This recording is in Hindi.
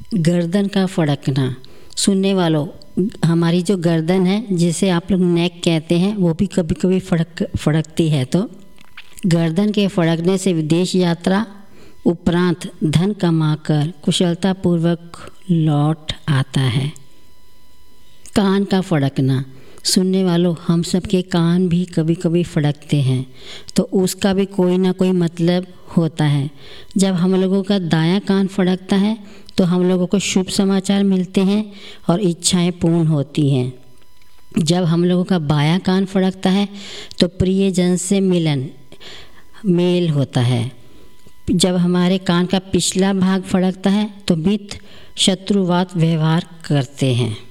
गर्दन का फड़कना। सुनने वालों, हमारी जो गर्दन है जिसे आप लोग नेक कहते हैं वो भी कभी कभी फड़कती है। तो गर्दन के फड़कने से विदेश यात्रा उपरांत धन कमाकर कुशलतापूर्वक लौट आता है। कान का फड़कना। सुनने वालों, हम सब के कान भी कभी कभी फड़कते हैं, तो उसका भी कोई ना कोई मतलब होता है। जब हम लोगों का दायां कान फड़कता है तो हम लोगों को शुभ समाचार मिलते हैं और इच्छाएं पूर्ण होती हैं। जब हम लोगों का बायां कान फड़कता है तो प्रियजन से मेल होता है। जब हमारे कान का पिछला भाग फड़कता है तो मित्र शत्रुवाद व्यवहार करते हैं।